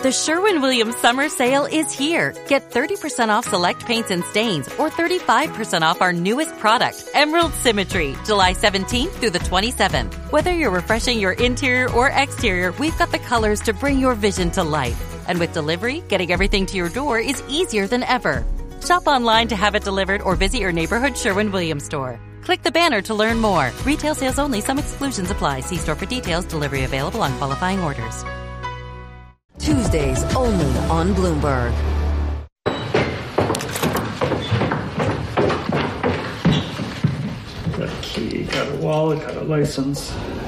The Sherwin-Williams Summer Sale is here. Get 30% off select paints and stains or 35% off our newest product, Emerald Symmetry, July 17th through the 27th. Whether you're refreshing your interior or exterior, we've got the colors to bring your vision to life. And with delivery, getting everything to your door is easier than ever. Shop online to have it delivered or visit your neighborhood Sherwin-Williams store. Click the banner to learn more. Retail sales only. Some exclusions apply. See store for details. Delivery available on qualifying orders. Tuesdays only on Bloomberg. Got a key, got a wallet, got a license.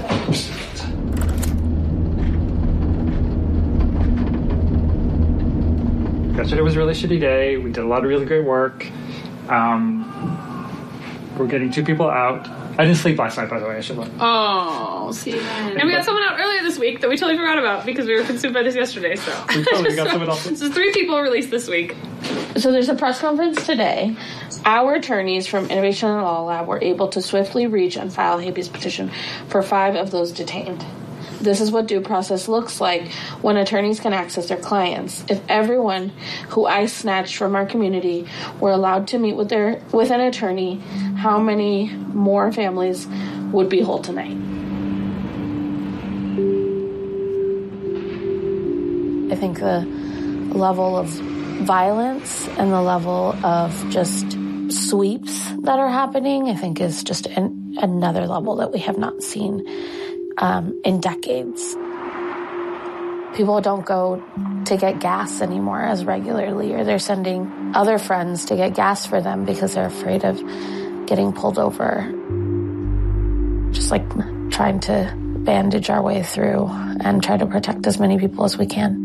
Yesterday was a really shitty day. We did a lot of really great work. We're getting 2 people out. I didn't sleep last night, by the way. I should look. Oh, Steven. And we got someone out earlier this week that we totally forgot about because we were consumed by this yesterday. So we totally got someone else. So 3 people released this week. So there's a press conference today. Our attorneys from Innovation and Law Lab were able to swiftly reach and file a habeas petition for 5 of those detained. This is what due process looks like when attorneys can access their clients. If everyone who ICE snatched from our community were allowed to meet with an attorney, how many more families would be whole tonight? I think the level of violence and the level of just sweeps that are happening, I think, is just another level that we have not seen in decades. People don't go to get gas anymore as regularly, or they're sending other friends to get gas for them because they're afraid of getting pulled over. Just like trying to bandage our way through and try to protect as many people as we can.